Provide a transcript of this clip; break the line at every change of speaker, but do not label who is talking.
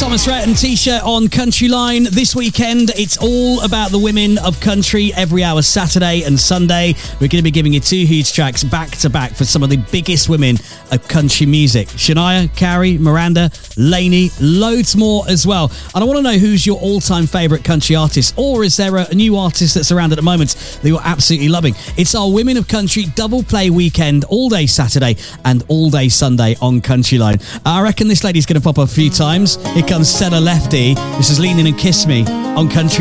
Thomas Rhett and T-shirt on Country Line. This weekend, it's all about the women of country every hour, Saturday and Sunday. We're going to be giving you two huge tracks back to back for some of the biggest women of country music. Shania, Carrie, Miranda, Lainey, loads more as well. And I want to know who's your all-time favourite country artist, or is there a new artist that's around at the moment that you're absolutely loving? It's our Women of Country double play weekend, all day Saturday and all day Sunday on Country Line. I reckon this lady's going to pop up a few times. Here comes Stella Lefty. This is Lean In and Kiss Me on Country